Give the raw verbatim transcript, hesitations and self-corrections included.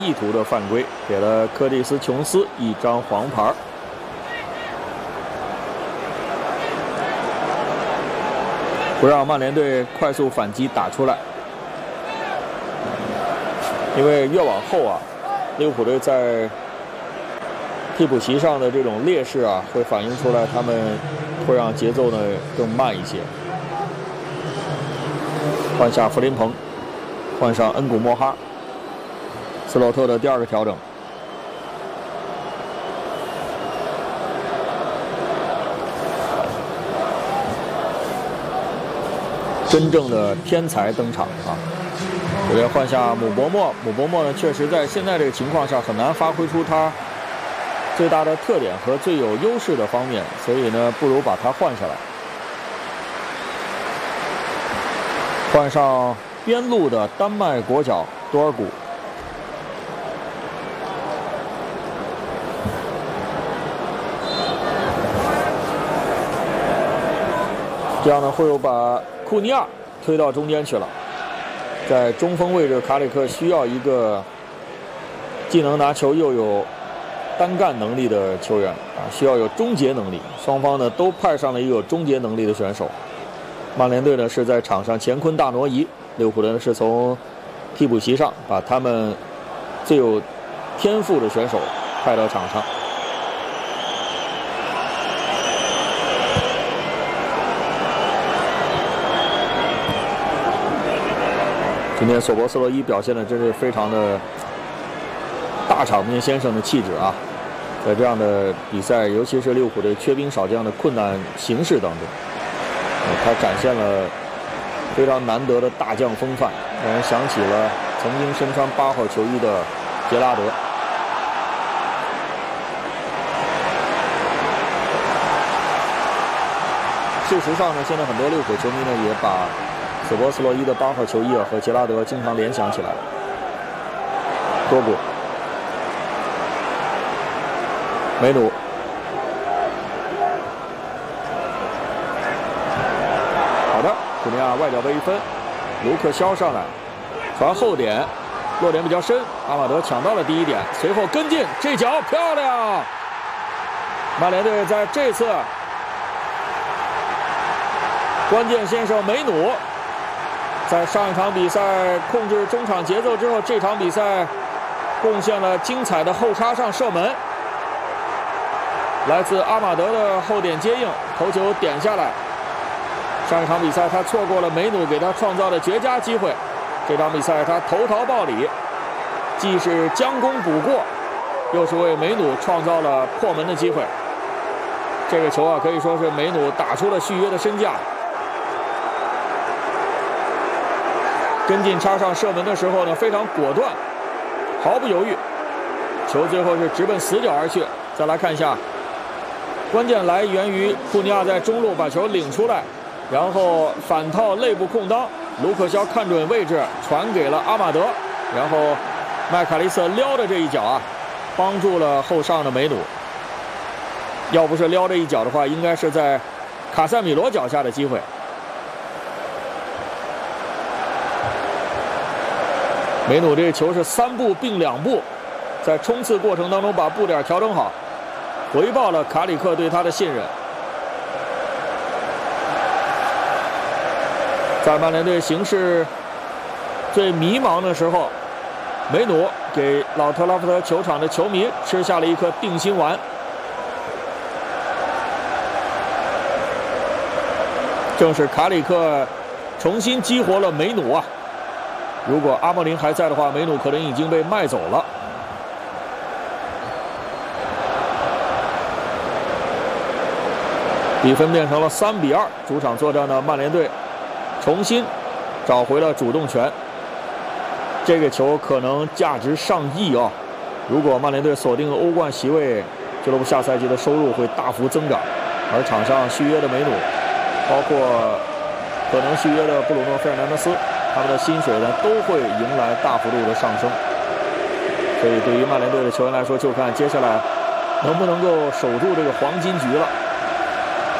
意图的犯规，给了柯蒂斯·琼斯一张黄牌。不让曼联队快速反击打出来，因为越往后啊，利物浦队在替补席上的这种劣势啊，会反映出来，他们会让节奏呢更慢一些。换下弗林彭，换上恩古莫哈，斯洛特的第二个调整。真正的天才登场啊！这边换下姆伯莫，姆伯莫呢，确实在现在这个情况下很难发挥出他最大的特点和最有优势的方面，所以呢，不如把他换下来。换上边路的丹麦国脚多尔古。这样呢，会有把库尼亚推到中间去了。在中锋位置，卡里克需要一个既能拿球又有单干能力的球员啊，需要有终结能力。双方呢都派上了一个有终结能力的选手。曼联队呢是在场上乾坤大挪移，利物浦呢是从替补席上把他们最有天赋的选手派到场上。今天索博斯洛伊表现的真是非常的大场面先生的气质啊！在这样的比赛，尤其是利物浦队缺兵少将的困难形势当中，他展现了非常难得的大将风范，让人想起了曾经身穿八号球衣的杰拉德。事实上呢，现在很多利物浦球迷呢也把索博斯洛伊的八号球衣啊和杰拉德经常联想起来。多古、梅努、好的，库尼亚外脚背一分，卢克肖上来传后点，落点比较深，阿马德抢到了第一点，随后跟进，这脚漂亮！曼联队在这次关键先生梅努。在上一场比赛控制中场节奏之后，这场比赛贡献了精彩的后插上射门，来自阿马德的后点接应，头球点下来。上一场比赛他错过了梅努给他创造的绝佳机会，这场比赛他投桃报李，既是将功补过，又是为梅努创造了破门的机会。这个球啊，可以说是梅努打出了续约的身价。跟进插上射门的时候呢，非常果断，毫不犹豫，球最后是直奔死角而去。再来看一下，关键来源于库尼亚在中路把球领出来，然后反套内部空当，卢克肖看准位置传给了阿马德，然后麦卡利瑟撩的这一脚啊，帮助了后上的梅努。要不是撩这一脚的话，应该是在卡塞米罗脚下的机会。梅努这个球是三步并两步，在冲刺过程当中把步点调整好，回报了卡里克对他的信任。在曼联队形势最迷茫的时候，梅努给老特拉福德球场的球迷吃下了一颗定心丸。正是卡里克重新激活了梅努啊！如果阿莫林还在的话，梅努可能已经被卖走了。比分变成了三比二，主场作战的曼联队重新找回了主动权。这个球可能价值上亿啊！如果曼联队锁定了欧冠席位，俱乐部下赛季的收入会大幅增长。而场上续约的梅努，包括可能续约的布鲁诺·费尔南德斯，他们的薪水呢都会迎来大幅度的上升。所以对于曼联队的球员来说，就看接下来能不能够守住这个黄金局了。